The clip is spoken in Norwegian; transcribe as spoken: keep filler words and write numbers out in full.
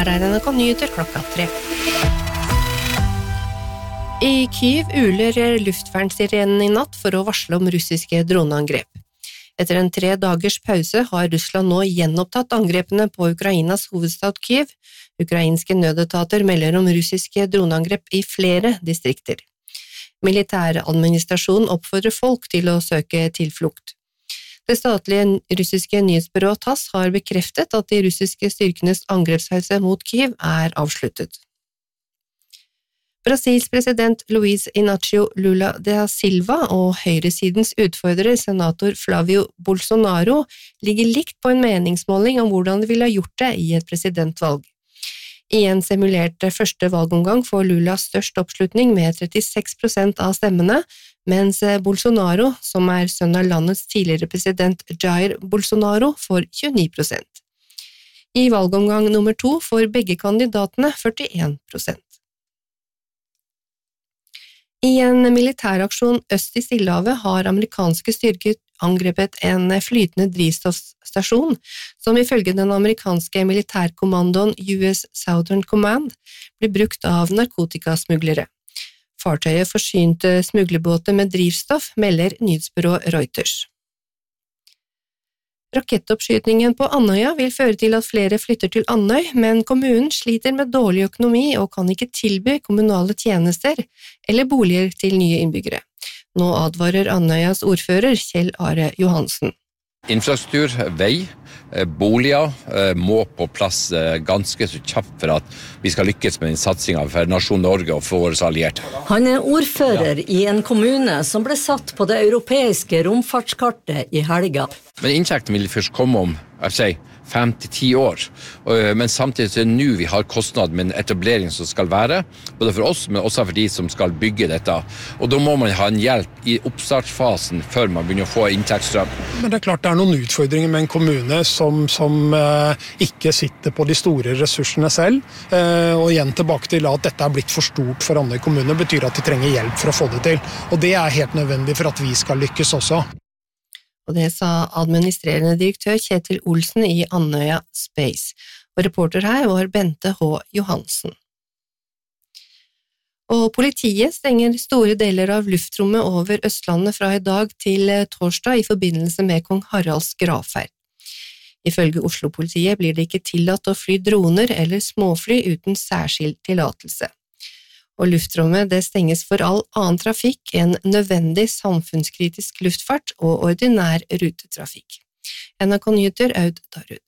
her er N R K Nyheter klokka tre. I Kyiv uler luftvernsirenene i natt for å varsle om russiske droneangrep. Etter en tre dagers pause har Russland nå gjenopptatt angrepene på Ukrainas hovedstad Kyiv. Ukrainske nødetater melder om russiske droneangrep i flere distrikter. Militæradministrasjonen oppfordrer folk til å søke tilflukt. Det statlige russiske nyhetsbyrået TASS har bekreftet at de russiske styrkenes angrepsfase mot Kyiv er avsluttet. Brasils president Luiz Inácio Lula da Silva og høyresidens utfordrer senator Flávio Bolsonaro ligger likt på en meningsmåling om hvordan de ville ha gjort det i et presidentvalg. I en simulert første valgomgang får Lula størst oppslutning med trettiseks prosent av stemmene, mens Bolsonaro, som er sønn av landets tidligere president Jair Bolsonaro, får tjueni prosent. I valgomgang nummer to får begge kandidatene førtien prosent. I en militæraksjon øst i Stillehavet har amerikanske styrker angrepet en flytende drivstoffstasjon, som ifølge den amerikanske militærkommandoen U S Southern Command blir brukt av narkotikasmuglere. Fartøyet forsynte smuglerbåter med drivstoff, melder nyhetsbyrået Reuters. Rakettoppskytningen på Andøya vil føre til at flere flytter til Andøy, men kommunen sliter med dårlig økonomi og kan ikke tilby kommunale tjenester eller boliger til nye innbyggere. Nå advarer Andøyas ordfører Kjell Are Johansen. Infrastruktur, vei, boliger må på plass ganske så kjapt for at vi skal lykkes med den satsingen for nasjon Norge og for våre allierte. Han er ordfører i en kommune som ble satt på det europeiske romfartskartet i helga. Men inntekten vil først komme om, jeg sier, fem til ti år. Men samtidig så er det nå vi har kostnad med en etablering som skal være, både for oss, men også for de som skal bygge dette. Og da må man ha en hjelp i oppstartsfasen før man begynner å få inntektsstrøm. Men det er klart det er noen utfordringer med en kommune som, som eh, ikke sitter på de store ressursene selv. Eh, og igjen tilbake til at dette er blitt for stort for Andøy kommune, betyr at de trenger hjelp for å få det til. Og det er helt nødvendig for at vi skal lykkes også. Og det sa administrerende direktør Kjetil Olsen i Andøya Space. Og reporter her var Bente H. Johansen. Og politiet stenger store deler av luftrommet over Østlandet fra i dag til torsdag i forbindelse med kong Haralds gravferd. Ifølge Oslo-politiet blir det ikke tillatt å fly droner eller småfly uten særskilt tillatelse. Og luftrommet det stenges for all annen trafikk enn nødvendig samfunnskritisk luftfart og ordinær rutetrafikk. N R K Nyheter, Aud Darud.